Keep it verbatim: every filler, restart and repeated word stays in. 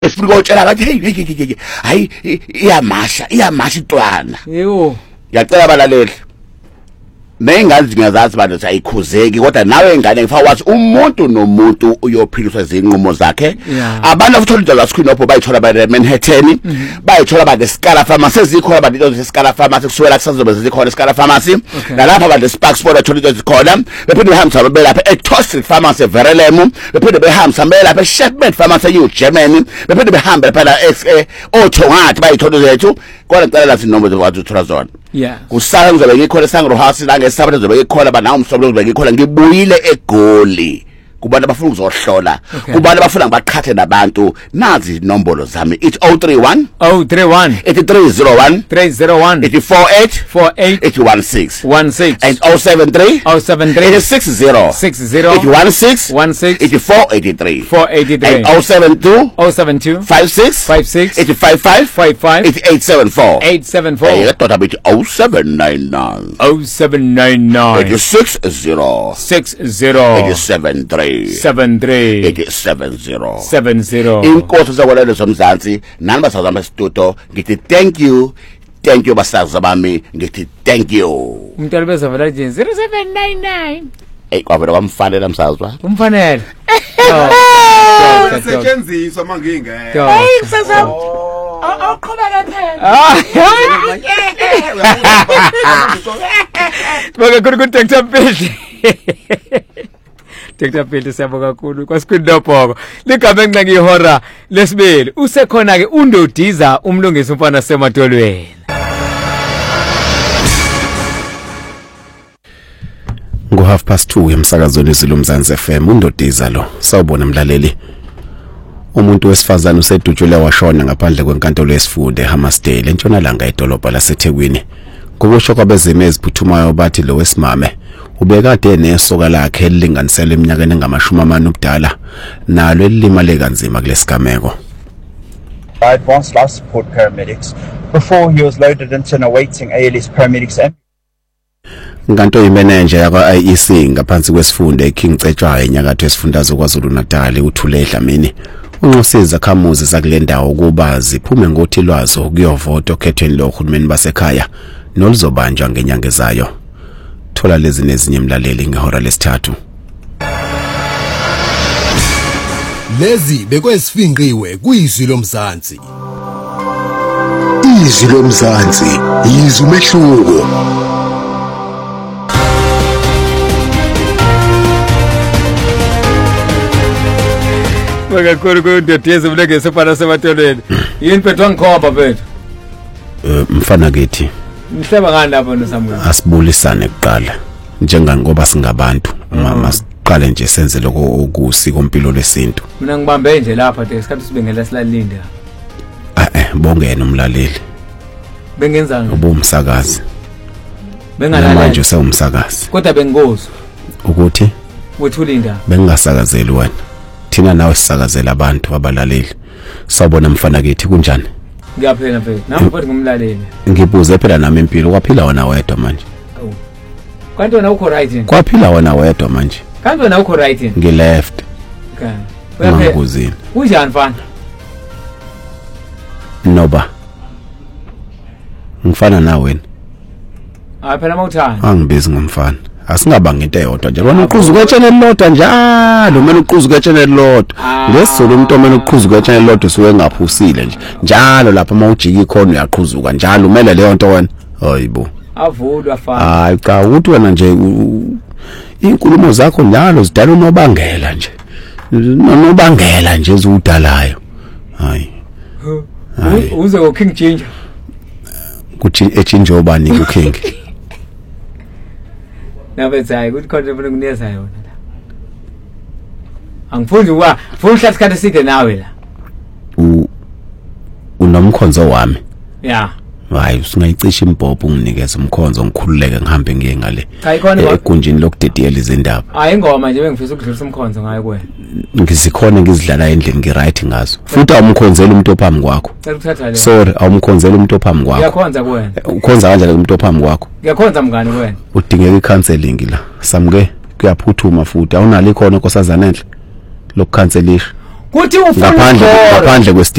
efuna ukutshela ngathi hey hey hey hayi iyamasha iyamasha intwana yebo ngiyacela abalaleli nengane ngiyazazi abantu ayikhuzeki kodwa nawe ingane ngifaka wathi umuntu nomuntu uyophiliswa izinqumo zakhe abantu abathola indlela screen opho bayithola ba Manhattan bayithola ba the Scala Pharmacy ezikho abantu izinto Scala Pharmacy kusuka kusazobe zikhona Scala Pharmacy nalapha abantu Spark Sport athola izinto zikhona bephinde behambisa belapha eToxic Pharmacy Verelem bephinde behambisa belapha eShepard Pharmacy eGermany bephinde behamba lapha la Othongathi bayithola zethu kodwa ngicela lathi inombolo zokuthi uthola zona yeah kusala ngizobe ngikhona eSangro House la ngeSabatha ngizobe ngikhona banawo umsobo ngizobe ngikhona ngibuyile eGoli kubantu abafuna ukuzohlola kubantu abafuna ngibaqhathe nabantu nazi inombolo zami it's oh three one oh three one eighty-three oh one three oh one eighty-four eight four eight eight one six one six and oh seven three oh seven three eighty-six oh six oh eight one six one six eighty-four eighty-three four eighty-three and oh seven two oh seven two five six five six eighty-five five five five eighty-eight seventy-four eight seven four hey that bit oh seven nine nine oh seven nine nine eighty-six oh six oh eighty-seven three seven three eighty-seven oh seven oh inkosi zakwalelo zomzansi nani basazi besistudio ngithi thank you thank you basazi bami ngithi thank you umntwana bezavela nje zero seven nine nine hey kwavela kwamfanele msazwa umfanele setshenziswa mangingeke hey kusasa awuqhubeka phela baka kuri ku Doctor Phil Doctor Phil siyabonga kakhulu kwasikwindopoko ligama enxa ngihora lesibili usekhona ke uNdodiza umlungisi umfana sematolweni ngo half past two emsakazweni izilumzansi F M uNdodiza lo sawubona mlaleli umuntu wesifazana usedutshule washona ngaphandle kwenkantolo yesifunde eHammersdale entshonalanga edolobha laseThekwini kubusho kwabezimo eziphuthumayo bathi lo wesimame ubekade nesoka lakhe elilinganisela eminyakeni engamashumi amane ubudala nalo elilimale kanzima kulesigameko. Advanced life support paramedics before he was loaded into an awaiting A L S paramedics ambulance. Nganto imanager yakwa I E C ngaphansi kwesifunde eKing Cetshwayo enyakatho esifundazwe kwaZulu Natal uThule Dlamini unxusiza khamuzi zakulendawo ukuba ziphume ngothi lwazo kuyovota okhethweni lohulumeni basekhaya noluzobanjwa ngenyanga ezayo. Thola lezi nezinye mlaleli ngehora lesithathu. Lezi bekwesifinqiwe kuyizwi lomzansi. Izwi lomzansi yizwi umehluko. Baka kuri ku Dodiza umlungisi umfana sematolweni yini phethu ngikhomba phethu eh mfana kithi Mhleba ngani lapho noSamuel asibulisane kuqala njenga ngoba singabantu mama siqale nje senze lokho okusiko impilo lesintu. Mina ngibambe nje lapha de isikhathi sibengela silalinde ah eh bongena umlaleli bengenzani ubumsakazi bengalala manje usewumsakazi kodwa bengozwa ukuthi wethulinda bengasakazeli wena thina nawe sisakazela abantu abalaleli sawubona mfana kithi kunjani ngiyaphela phela nami futhi ngumlaleli ngibuze phela nami impilo kwaphila wena wedwa manje kanti wena ukho right yini kwaphila wena wedwa manje kanti wena ukho right yini ngi left okay uyabuzini kunjani mfana noba ngifana nawe wena ah phela mawuthanda angibizi ngomfana asingabanga into eyodwa nje wena uqhuzuka echannel lodwa njalo mina uqhuzuka echannel lodwa lesizolo umuntu omene uqhuzuka echannel lodwa suke ngaphusile nje njalo lapha mawujika ikhona uyaqhuzuka njalo umele leyo nto wena hayibo avulwa fana hayi cha ukuthi wena nje inkulumo zakho njalo zidala unobangela nje nonobangela nje ezudalayo hayi uze go King Ginger kuthi echinje obani ku King nabezayi ukuthi khona bona kuneza yona la angifundi wa futhi hlathi kade side nawe la u unomkhonzo wami ya hayi usingayicisha imbobho unginikeza umkhonzo ngikhululeke ngihambe ngiye ngale cha ikhona egunjini lokudediyela izindaba hayi ingoma nje bengifisa ukudlulisa umkhonzo ngayo kuwena ngisikhona ngizidlala endlini ngiright ngazo futhi awumkhonzela umuntu ophambi kwakho cela ukuthatha le sorry awumkhonzela umuntu ophambi kwakho ngiyakhonza kuwena ukhonza kanjani umuntu ophambi kwakho ngiyakhonza mngani kuwena udingeka icounseling la samke kuyaphuthuma futhi awunalo ikhona nkosazana enhle lokukhanselisha kuthi ufuna ngaphandle ukubhora ngaphandle kwesti